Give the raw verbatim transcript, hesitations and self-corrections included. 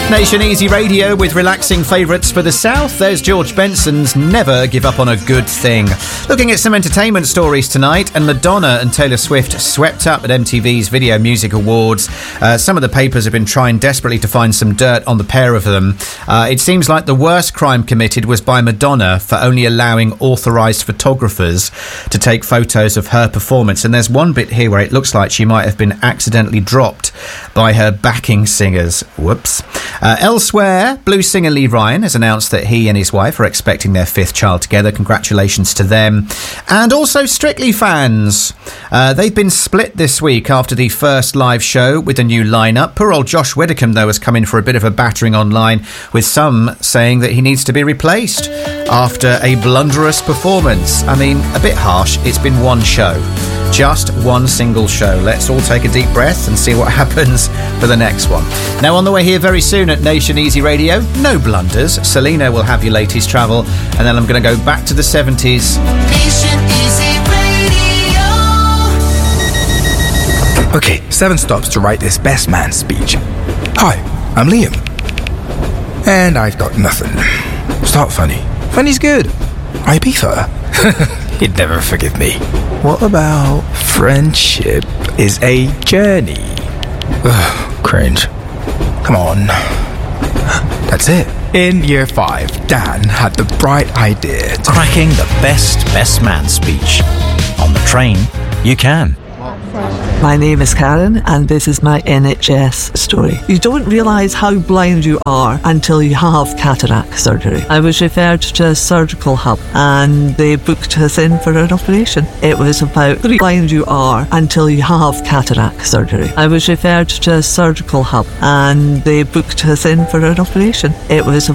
Nation Easy Radio with relaxing favourites for the South. There's George Benson's Never Give Up on a Good Thing. Looking at some entertainment stories tonight, and Madonna and Taylor Swift swept up at M T V's Video Music Awards. Uh, some of the papers have been trying desperately to find some dirt on the pair of them. Uh, it seems like the worst crime committed was by Madonna for only allowing authorised photographers to take photos of her performance. And there's one bit here where it looks like she might have been accidentally dropped by her backing singers. Whoops. Uh, elsewhere, blues singer Lee Ryan has announced that he and his wife are expecting their fifth child together. Congratulations to them. And also Strictly fans. Uh, they've been split this week after the first live show with a new lineup. Poor old Josh Widdicombe, though, has come in for a bit of a battering online, with some saying that he needs to be replaced after a blunderous performance. I mean, a bit harsh. It's been one show. Just one single show. Let's all take a deep breath and see what happens for the next one. Now, on the way here very soon at Nation Easy Radio, no blunders. Selena will have your latest travel, and then I'm going to go back to the seventies. Nation Easy Radio. Okay, seven stops to write this best man speech. Hi, I'm Liam. And I've got nothing. Start funny. Funny's good. Ibiza. He'd never forgive me. What about friendship is a journey? Ugh, cringe. Come on. That's it. In year five, Dan had the bright idea to... cracking the best best man speech. On the train, you can. My name is Karen, and this is my N H S story. You don't realise how blind you are until you have cataract surgery. I was referred to a surgical hub, and they booked us in for an operation. It was about how blind you are until you have cataract surgery. I was referred to a surgical hub, and they booked us in for an operation. It was